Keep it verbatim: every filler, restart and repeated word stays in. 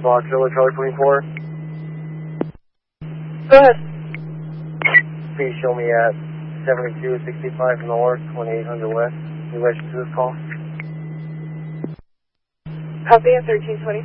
Fox Zilla, Charlie twenty-four. Go ahead. Please show me at seventy-two sixty-five North, twenty-eight hundred West. In relation to this call. Copy at thirteen twenty.